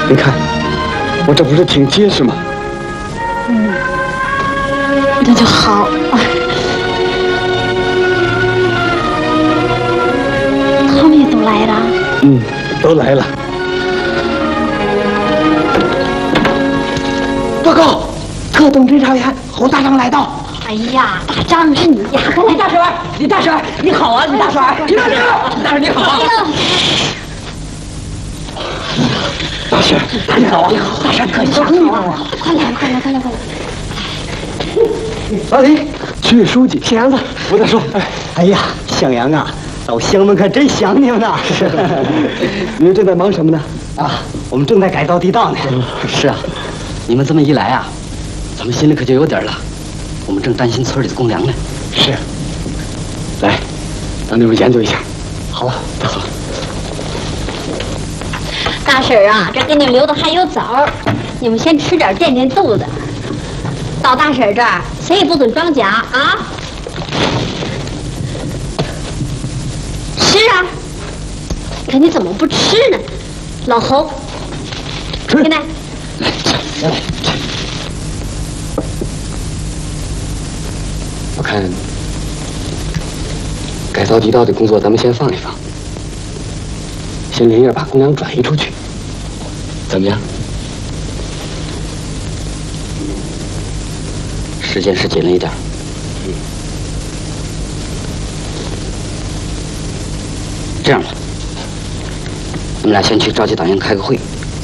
你看，我这不是挺结实吗？ 嗯，那就好。他们也都来了。 嗯，都来了。报告，特种侦查员侯大长来到。 哎呀，大张是你呀！快来， 大婶儿，李大婶儿，你好啊，李大婶儿，李大婶儿，大婶你好。 大婶， 你好啊，大婶可下地方啊！ 快来，快来，快来，快来！ 老李，区委书记，向阳子，吴大叔。 哎呀，向阳啊，老乡们可真想你们呐！ 你们正在忙什么呢？ 啊，我们正在改造地道呢。是啊，你们这么一来啊，咱们心里可就有底儿了。我们正担心村里的公粮呢。 是。来，让你们研究一下。 好啊， 好。 大婶儿啊，这给你留的还有枣，你们先吃点垫垫肚子。到大婶儿这儿，谁也不准装假啊！吃啊！可你怎么不吃呢？老侯， 吃。 现在， 来，我看改造地道的工作咱们先放一放，先连夜把公粮转移出去，怎么样？ 时间是紧了一点。这样吧，你们俩先去召集党员开个会，